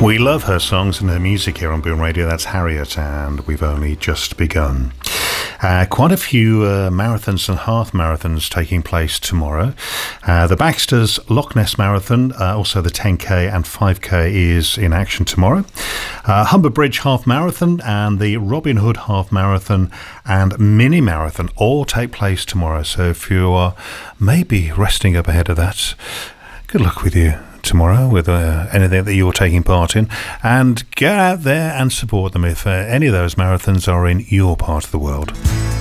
We love her songs and her music here on Boom Radio. That's Harriet, and we've only just begun. Quite a few marathons and half marathons taking place tomorrow. The Baxter's Loch Ness Marathon, also the 10K and 5K is in action tomorrow. Humber Bridge Half Marathon and the Robin Hood Half Marathon and Mini Marathon all take place tomorrow. So if you are maybe resting up ahead of that, good luck with you tomorrow with anything that you're taking part in, and get out there and support them if any of those marathons are in your part of the world.